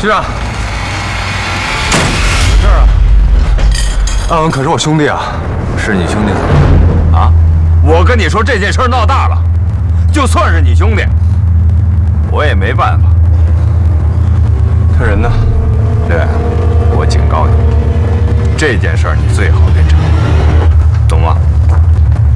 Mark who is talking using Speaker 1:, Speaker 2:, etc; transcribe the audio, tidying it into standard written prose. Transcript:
Speaker 1: 局长，有事啊？安文可是我兄弟啊！
Speaker 2: 是你兄弟怎么了？啊？我跟你说这件事闹大了，就算是你兄弟，我也没办法。
Speaker 1: 他人呢？
Speaker 2: 对，我警告你，这件事你最好别